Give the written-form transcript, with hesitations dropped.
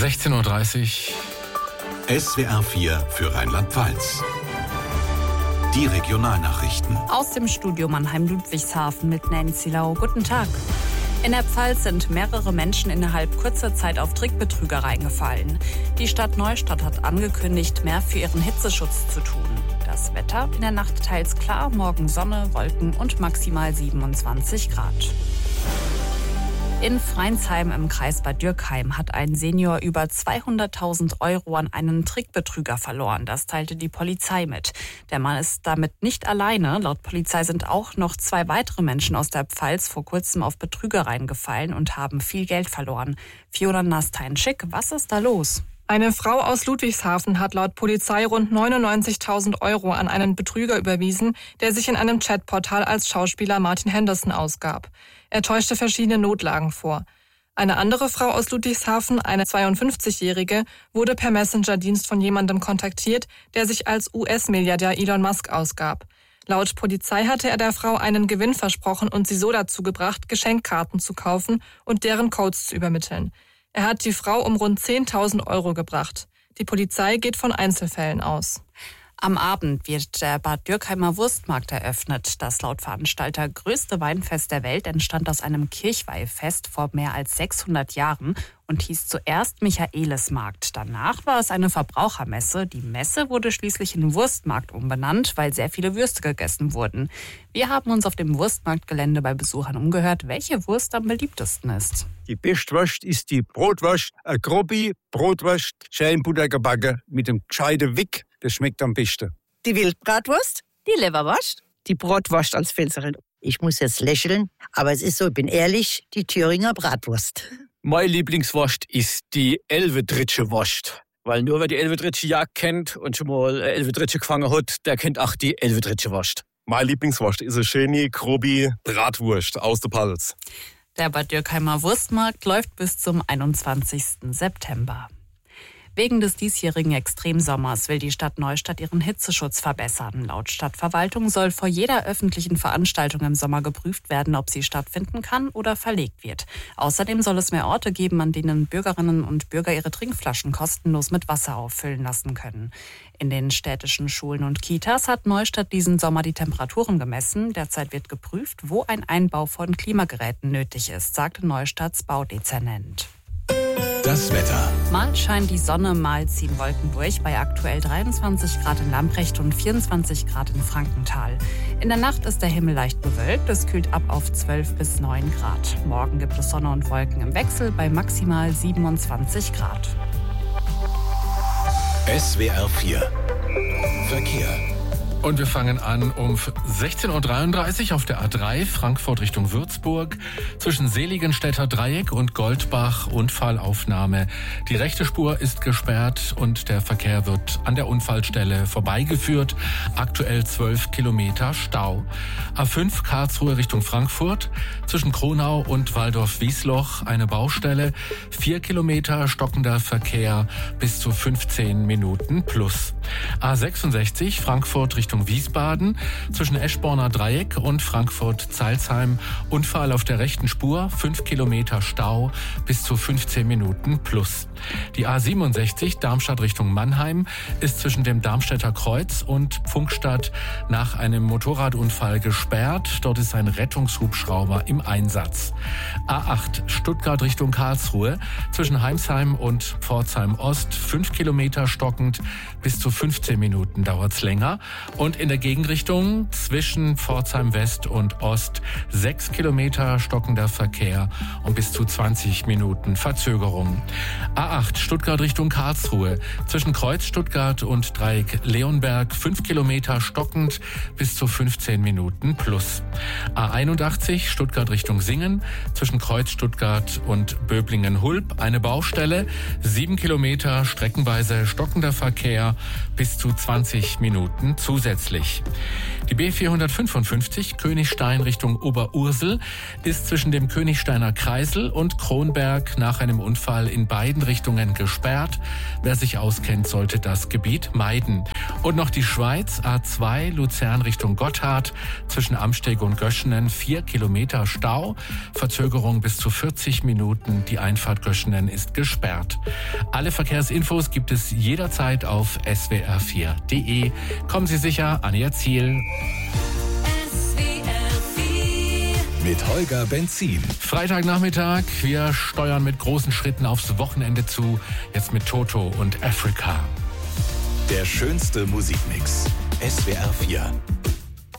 16:30 Uhr. SWR 4 für Rheinland-Pfalz. Die Regionalnachrichten. Aus dem Studio Mannheim-Ludwigshafen mit Nancy Lau. Guten Tag. In der Pfalz sind mehrere Menschen innerhalb kurzer Zeit auf Trickbetrüger reingefallen. Die Stadt Neustadt hat angekündigt, mehr für ihren Hitzeschutz zu tun. Das Wetter in der Nacht teils klar, morgen Sonne, Wolken und maximal 27 Grad. In Freinsheim im Kreis Bad Dürkheim hat ein Senior über 200.000 € an einen Trickbetrüger verloren. Das teilte die Polizei mit. Der Mann ist damit nicht alleine. Laut Polizei sind auch noch 2 weitere Menschen aus der Pfalz vor kurzem auf Betrüger reingefallen und haben viel Geld verloren. Fiona Nastein-Schick, was ist da los? Eine Frau aus Ludwigshafen hat laut Polizei rund 99.000 € an einen Betrüger überwiesen, der sich in einem Chatportal als Schauspieler Martin Henderson ausgab. Er täuschte verschiedene Notlagen vor. Eine andere Frau aus Ludwigshafen, eine 52-Jährige, wurde per Messenger-Dienst von jemandem kontaktiert, der sich als US-Milliardär Elon Musk ausgab. Laut Polizei hatte er der Frau einen Gewinn versprochen und sie so dazu gebracht, Geschenkkarten zu kaufen und deren Codes zu übermitteln. Er hat die Frau um rund 10.000 € gebracht. Die Polizei geht von Einzelfällen aus. Am Abend wird der Bad Dürkheimer Wurstmarkt eröffnet. Das laut Veranstalter größte Weinfest der Welt entstand aus einem Kirchweihfest vor mehr als 600 Jahren und hieß zuerst Michaelismarkt. Danach war es eine Verbrauchermesse. Die Messe wurde schließlich in Wurstmarkt umbenannt, weil sehr viele Würste gegessen wurden. Wir haben uns auf dem Wurstmarktgelände bei Besuchern umgehört, welche Wurst am beliebtesten ist. Die beste Wurst ist die Brotwurst, eine grobe Brotwurst, schön Butter gebacken mit einem gescheiten Wick. Das schmeckt am besten. Die Wildbratwurst, die Leberwurst, die Brotwurst als Pfälzerin. Ich muss jetzt lächeln, aber es ist so, ich bin ehrlich, die Thüringer Bratwurst. Meine Lieblingswurst ist die Elvedritsche Wurst. Weil nur wer die Elvedritsche Jagd kennt und schon mal Elvedritsche gefangen hat, der kennt auch die Elvedritsche Wurst. Meine Lieblingswurst ist eine schöne, grobe Bratwurst aus der Pfalz. Der Bad Dürkheimer Wurstmarkt läuft bis zum 21. September. Wegen des diesjährigen Extremsommers will die Stadt Neustadt ihren Hitzeschutz verbessern. Laut Stadtverwaltung soll vor jeder öffentlichen Veranstaltung im Sommer geprüft werden, ob sie stattfinden kann oder verlegt wird. Außerdem soll es mehr Orte geben, an denen Bürgerinnen und Bürger ihre Trinkflaschen kostenlos mit Wasser auffüllen lassen können. In den städtischen Schulen und Kitas hat Neustadt diesen Sommer die Temperaturen gemessen. Derzeit wird geprüft, wo ein Einbau von Klimageräten nötig ist, sagte Neustadts Baudezernent. Das Wetter. Mal scheint die Sonne, mal ziehen Wolken durch, bei aktuell 23 Grad in Lamprecht und 24 Grad in Frankenthal. In der Nacht ist der Himmel leicht bewölkt, es kühlt ab auf 12 bis 9 Grad. Morgen gibt es Sonne und Wolken im Wechsel bei maximal 27 Grad. SWR 4 Verkehr. Und wir fangen an um 16:33 Uhr auf der A3 Frankfurt Richtung Würzburg. Zwischen Seligenstädter Dreieck und Goldbach Unfallaufnahme. Die rechte Spur ist gesperrt und der Verkehr wird an der Unfallstelle vorbeigeführt. Aktuell 12 Kilometer Stau. A5 Karlsruhe Richtung Frankfurt. Zwischen Kronau und Waldorf-Wiesloch eine Baustelle. 4 Kilometer stockender Verkehr bis zu 15 Minuten plus. A66 Frankfurt Richtung Wiesbaden, zwischen Eschborner Dreieck und Frankfurt-Zeilsheim. Unfall auf der rechten Spur, 5 Kilometer Stau, bis zu 15 Minuten plus. Die A67 Darmstadt Richtung Mannheim ist zwischen dem Darmstädter Kreuz und Pfungstadt nach einem Motorradunfall gesperrt. Dort ist ein Rettungshubschrauber im Einsatz. A8 Stuttgart Richtung Karlsruhe, zwischen Heimsheim und Pforzheim Ost, 5 Kilometer stockend, bis zu 15 Minuten dauert's länger. Und in der Gegenrichtung zwischen Pforzheim West und Ost 6 Kilometer stockender Verkehr und bis zu 20 Minuten Verzögerung. A8 Stuttgart Richtung Karlsruhe, zwischen Kreuz Stuttgart und Dreieck Leonberg 5 Kilometer stockend, bis zu 15 Minuten plus. A81 Stuttgart Richtung Singen, zwischen Kreuz Stuttgart und Böblingen-Hulb eine Baustelle, 7 Kilometer streckenweise stockender Verkehr, bis zu 20 Minuten zusätzlich. Die B455 Königstein Richtung Oberursel ist zwischen dem Königsteiner Kreisel und Kronberg nach einem Unfall in beiden Richtungen gesperrt. Wer sich auskennt, sollte das Gebiet meiden. Und noch die Schweiz, A2 Luzern Richtung Gotthard, zwischen Amsteg und Göschenen 4 Kilometer Stau, Verzögerung bis zu 40 Minuten, die Einfahrt Göschenen ist gesperrt. Alle Verkehrsinfos gibt es jederzeit auf swr4.de. Kommen Sie sicher an Ihr Ziel. Mit Holger Benzin. Freitagnachmittag, wir steuern mit großen Schritten aufs Wochenende zu, jetzt mit Toto und Africa. Der schönste Musikmix. SWR 4.